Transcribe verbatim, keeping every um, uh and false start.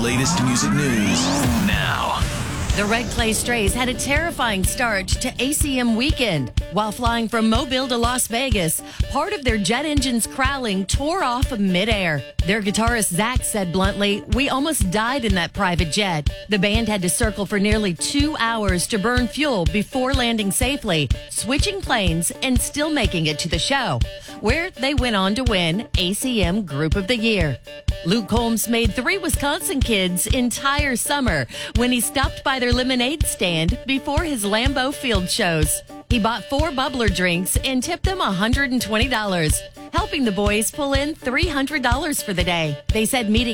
latest music news now. The Red Clay Strays had a terrifying start to A C M weekend. While flying from Mobile to Las Vegas, part of their jet engine's crawling tore off midair. Their guitarist Zach said bluntly, "We almost died in that private jet." The band had to circle for nearly two hours to burn fuel before landing safely, switching planes and still making it to the show, where they went on to win A C M Group of the Year. Luke Combs made three Wisconsin kids' entire summer when he stopped by their lemonade stand before his Lambeau Field shows. He bought four bubbler drinks and tipped them one hundred twenty dollars, helping the boys pull in three hundred dollars for the day. They said meeting